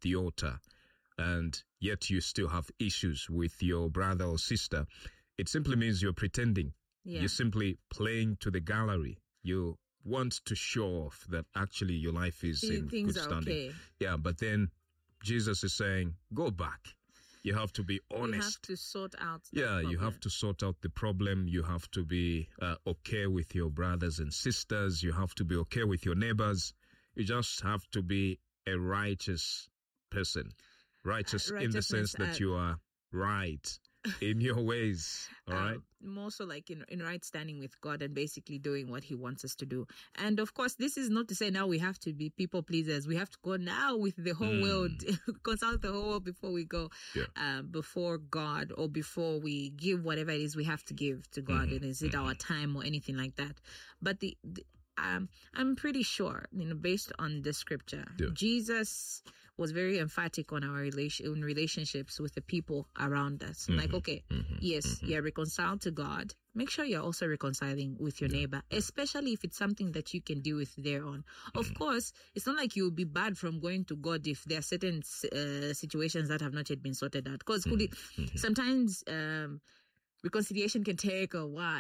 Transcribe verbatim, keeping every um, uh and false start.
the altar, and yet you still have issues with your brother or sister, it simply means you're pretending. Yeah. You're simply playing to the gallery. You want to show off that actually your life is in good standing. Okay. Yeah, but then Jesus is saying, go back. You have to be honest. You have to sort out the Yeah, problem. You have to sort out the problem. You have to be uh, okay with your brothers and sisters. You have to be okay with your neighbors. You just have to be a righteous person. Righteous uh, in the sense that uh, you are right in your ways, all right? Um, more so like in, in right standing with God and basically doing what he wants us to do. And of course, this is not to say now we have to be people pleasers. We have to go now with the whole mm. world, consult the whole world before we go yeah. um, before God, or before we give whatever it is we have to give to God. Mm-hmm. And is it mm-hmm. our time or anything like that? But the, the Um, I'm pretty sure, you know, based on the scripture, yeah. Jesus was very emphatic on our relation, in relationships with the people around us. Mm-hmm. Like, okay, mm-hmm. yes, mm-hmm. you're reconciled to God. Make sure you're also reconciling with your yeah. neighbor, especially if it's something that you can deal with their own. Mm-hmm. Of course, it's not like you'll be bad from going to God if there are certain uh, situations that have not yet been sorted out. Because mm-hmm. sometimes um, reconciliation can take a while.